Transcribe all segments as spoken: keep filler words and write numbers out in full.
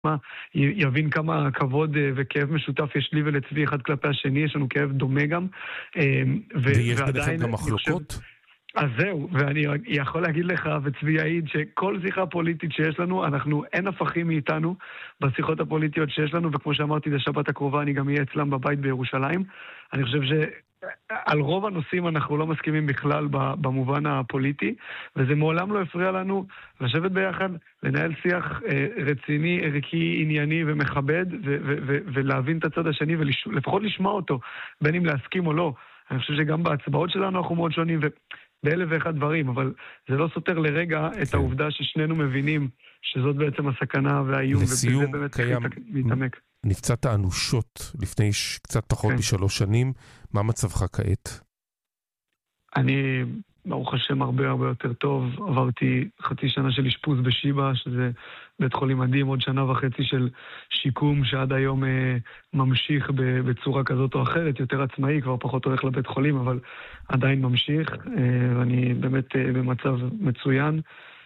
יבין כמה כבוד וכאב משותף יש לי ולצבי אחד כלפי השני, יש לנו כאב דומה גם. ויש ביניכם גם מחלוקות? אז זהו, ואני יכול להגיד לך וצבי יעיד שכל שיחה פוליטית שיש לנו, אנחנו אין הפכים מאיתנו בשיחות הפוליטיות שיש לנו, וכמו שאמרתי, לשבת הקרובה אני גם אהיה אצלם בבית בירושלים. אני חושב שעל רוב הנושאים אנחנו לא מסכימים בכלל במובן הפוליטי, וזה מעולם לא הפריע לנו לשבת ביחד, לנהל שיח רציני, ערכי, ענייני ומכבד, ולהבין את הצד השני ולפחות לשמוע אותו, בין אם להסכים או לא. אני חושב שגם בהצבעות שלנו אנחנו מאוד שונים, באלף ואחד דברים, אבל זה לא סותר לרגע את העובדה ששנינו מבינים שזאת בעצם הסכנה והאיום, לסיום, קיים, נפצעת אנושות לפני קצת פחות משלוש שנים, מה מצבך כעת? אני, ברוך השם, הרבה הרבה יותר טוב. עברתי חצי שנה של אשפוז בשיבא, שזה בית חולים מדהים, עוד שנה וחצי של שיקום שעד היום אה, ממשיך בצורה כזאת או אחרת, יותר עצמאי, כבר פחות הולך לבית חולים, אבל עדיין ממשיך, אה, ואני באמת אה, במצב מצוין.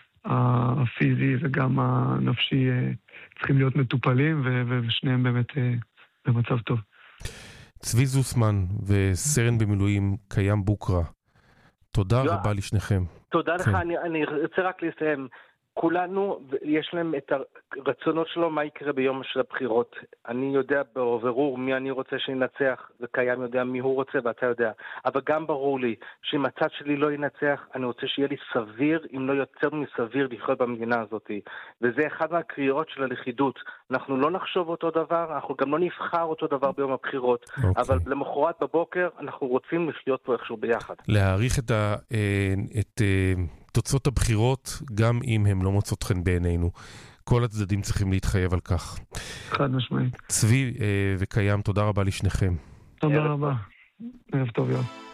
הפיזי וגם הנפשי אה, צריכים להיות מטופלים, ו- ושניהם באמת אה, במצב טוב. צבי זוסמן וסרן במילואים קיים בוקרה, תודה רבה לשניכם. תודה לך, אני, אני רוצה רק לסיים. כולנו, יש להם את הרצונות שלו, מה יקרה ביום של הבחירות. אני יודע ברור מי אני רוצה שינצח, וקיים יודע מי הוא רוצה ואתה יודע. אבל גם ברור לי שאם הצד שלי לא ינצח, אני רוצה שיהיה לי סביר, אם לא יותר מסביר לחיות במדינה הזאת. וזה אחד מהקריאות של הלכידות. אנחנו לא נחשוב אותו דבר, אנחנו גם לא נבחר אותו דבר ביום הבחירות. Okay. אבל למחרת בבוקר אנחנו רוצים לחיות פה איכשהו ביחד. להעריך את ה... את... תוצאות הבחירות, גם אם הם לא מוצאות חן בעינינו. כל הצדדים צריכים להתחייב על כך. חד משמעית. צבי אה, וקיים, תודה רבה לשניכם. תודה רבה. ערב טוב, יום.